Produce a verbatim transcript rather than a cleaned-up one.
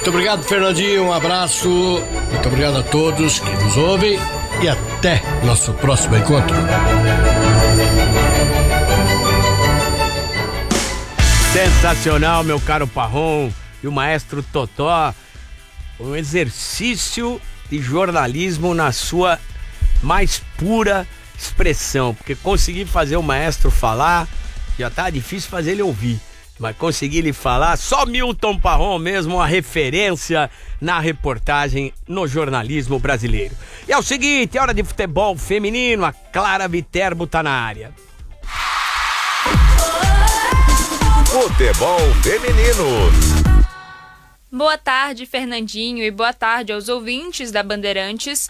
Muito obrigado, Fernandinho, um abraço. Muito obrigado a todos que nos ouvem e até nosso próximo encontro. Sensacional, meu caro Parrom e o maestro Totó. Um exercício de jornalismo na sua mais pura expressão, porque conseguir fazer o maestro falar, já tá difícil fazer ele ouvir, mas conseguir ele falar, só Milton Parrom mesmo, uma referência na reportagem no jornalismo brasileiro. E é o seguinte, é hora de futebol feminino, a Clara Viterbo tá na área. Futebol feminino. Boa tarde, Fernandinho, e boa tarde aos ouvintes da Bandeirantes.